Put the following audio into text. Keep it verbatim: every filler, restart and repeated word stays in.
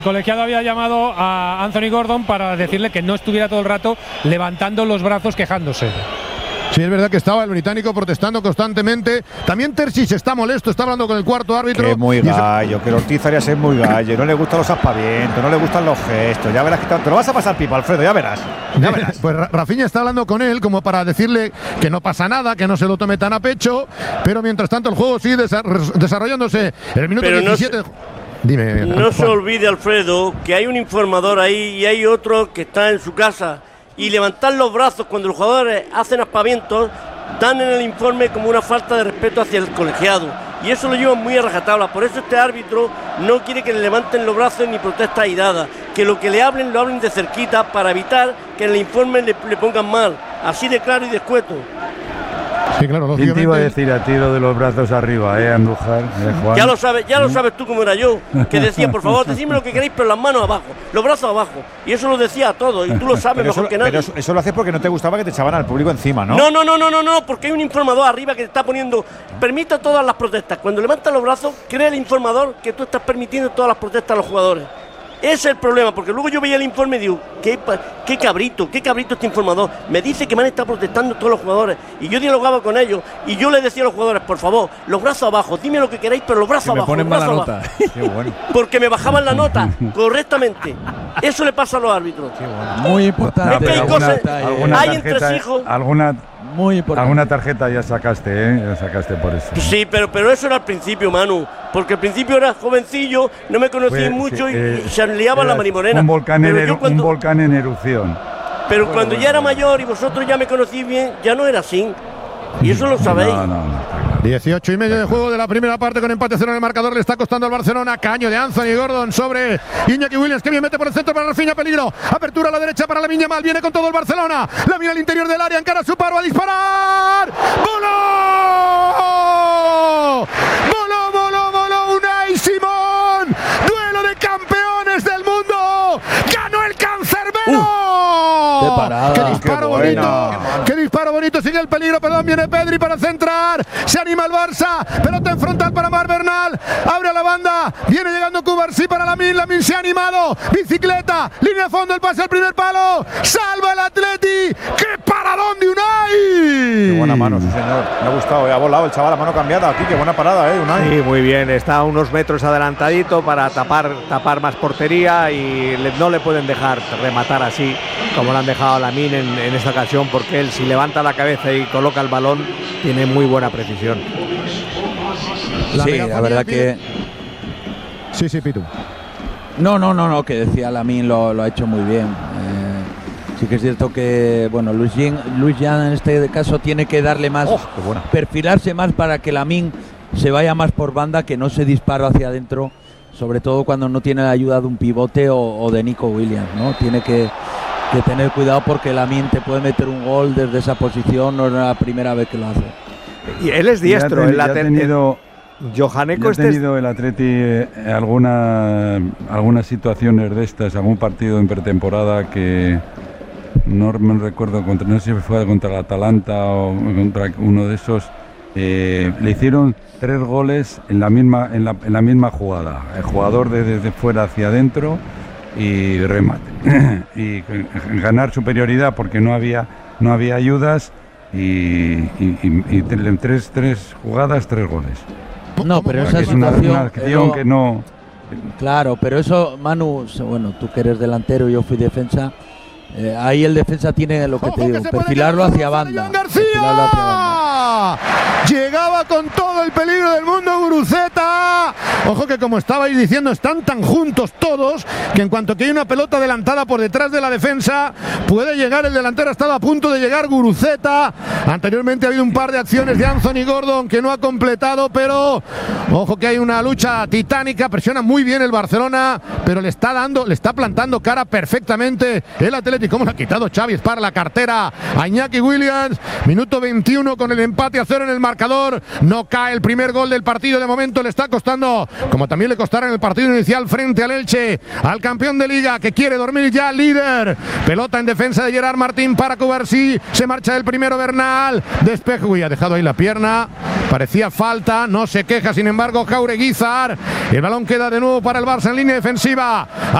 El colegiado había llamado a Anthony Gordon para decirle que no estuviera todo el rato levantando los brazos quejándose. Sí, es verdad que estaba el británico protestando constantemente. También Terzic está molesto, está hablando con el cuarto árbitro. Que es muy gallo, ese... que Ortiz Arias es muy gallo, no le gustan los aspavientos, no le gustan los gestos. Ya verás que te lo vas a pasar pipa, Alfredo, ya verás. Ya verás. Pues Rafinha está hablando con él como para decirle que no pasa nada, que no se lo tome tan a pecho. Pero mientras tanto el juego sigue desarrollándose. En el minuto pero diecisiete. No se... Dime. No Juan. Se olvide, Alfredo, que hay un informador ahí y hay otro que está en su casa. Y levantar los brazos cuando los jugadores hacen aspavientos dan en el informe como una falta de respeto hacia el colegiado. Y eso lo llevan muy a rajatabla. Por eso este árbitro no quiere que le levanten los brazos ni protesta airada. Que lo que le hablen, lo hablen de cerquita para evitar que en el informe le, le pongan mal. Así de claro y de escueto. Sí, claro, ¿Quién te iba a decir a ti lo de los brazos arriba, eh, Andújar? Eh, Juan. Ya lo sabes, ya lo sabes tú cómo era yo, que decía, por favor, decidme lo que queréis, pero las manos abajo, los brazos abajo. Y eso lo decía a todos, y tú lo sabes mejor eso, que nadie. Pero eso, eso lo haces porque no te gustaba que te echaban al público encima, ¿no? No, no, no, no, no, no, porque hay un informador arriba que te está poniendo, permite todas las protestas. Cuando levantas los brazos, cree el informador que tú estás permitiendo todas las protestas a los jugadores. Ese es el problema, porque luego yo veía el informe y digo, qué, qué cabrito, qué cabrito este informador. Me dice que me han estado protestando todos los jugadores. Y yo dialogaba con ellos y yo les decía a los jugadores, por favor, los brazos abajo, dime lo que queráis, pero los brazos que abajo. Me ponen mala abajo. nota. Qué bueno. Porque me bajaban la nota correctamente. Eso le pasa a los árbitros. Qué bueno. Muy importante. Es que hay alguna, cosas, alguna hay tarjeta, entresijos. Alguna, Muy importante. alguna tarjeta ya sacaste, ¿eh? Ya sacaste por eso. Sí, pero, pero eso era al principio, Manu. Porque al principio era jovencillo, no me conocía Pues, mucho sí, y, eh, y se liaba la marimorena. Un volcán, en, pero cuando, un volcán en erupción. Pero bueno, cuando bueno, ya era mayor y vosotros ya me conocís bien, ya no era así. Y eso lo sabéis. No, no, no, claro. dieciocho y medio de juego de la primera parte con empate cero en el marcador. Le está costando al Barcelona. Caño de Anthony Gordon sobre Iñaki Williams, que bien mete por el centro para Rafinha, peligro. Apertura a la derecha para Lamine Yamal. Viene con todo el Barcelona. La mira al interior del área, encara su paro a disparar. ¡Voló! ¡Voló, voló, voló! Unai Simón. Duelo de campeones del mundo. ¡Ganó el cancerbero! Uh, ¡Qué parada! ¡Qué disparo qué bonito! ¡Qué disparo bonito! Sigue el peligro, perdón, viene Pedri para centrar. Se anima el Barça. Pelota en frontal para Mar Bernal. Abre a la banda. Viene llegando Cubarsí para Lamine. Lamine se ha animado. Bicicleta. Línea a fondo. El pase al primer palo. Salva el Atleti. ¡Qué paradón de Unai! Qué buena mano, sí, señor. Me ha gustado. Ha volado el chaval a mano cambiada aquí. Qué buena parada, ¿eh, Unai? Sí, muy bien. Está a unos metros adelantadito para tapar, tapar más portería y le, no le pueden dejar rematar así como le han dejado a Lamine en, en esta ocasión, porque él, si levanta la cabeza y coloca el balón, tiene muy buena precisión. La sí, la verdad que... Sí, sí, Pitu. No, no, no, no, que decía Lamine lo, lo ha hecho muy bien. Eh, sí que es cierto que, bueno, Luis Jean, Luis Jean en este caso tiene que darle más, oh, qué buena. perfilarse más para que Lamine se vaya más por banda, que no se dispara hacia adentro, sobre todo cuando no tiene la ayuda de un pivote o, o de Nico Williams, ¿no? Tiene que, que tener cuidado porque Lamine te puede meter un gol desde esa posición, no es la primera vez que lo hace. Y él es diestro. Ya, ten, ya ha tenido, Johaneco ya ha este tenido el Atleti eh, alguna, algunas situaciones de estas, algún partido en pretemporada que no me recuerdo, contra, no sé si fue contra el Atalanta o contra uno de esos. Eh, le hicieron tres goles en la misma en la, en la misma jugada, el jugador de, desde fuera hacia adentro y remate y ganar superioridad porque no había no había ayudas y, y, y, y en tres, tres jugadas tres goles. No, pero esa es una, situación, una acción pero, que no. Claro, pero eso, Manu, bueno, tú que eres delantero y yo fui defensa. Eh, ahí el defensa tiene lo que Ojo, te digo, que perfilarlo hacia banda, perfilarlo hacia banda. Llegaba con todo el peligro del mundo Guruceta. Ojo que, como estabais diciendo, están tan juntos todos que en cuanto que hay una pelota adelantada por detrás de la defensa, puede llegar el delantero. Ha estado a punto de llegar Guruceta. Anteriormente ha habido un par de acciones de Anthony Gordon que no ha completado, pero ojo que hay una lucha titánica. Presiona muy bien el Barcelona, pero le está dando, le está plantando cara perfectamente el Atleti. ¿Cómo le ha quitado Xavi para la cartera a Iñaki Williams? Minuto veintiuno con el empate a cero en el marcador. marcador. No cae el primer gol del partido de momento. Le está costando, como también le costará en el partido inicial frente al Elche, al campeón de Liga que quiere dormir ya líder. Pelota en defensa de Gerard Martín para Cubarsí. Se marcha el primero Bernal. Despejo. Uy, ha dejado ahí la pierna. Parecía falta. No se queja, sin embargo, Jaureguizar. El balón queda de nuevo para el Barça en línea defensiva.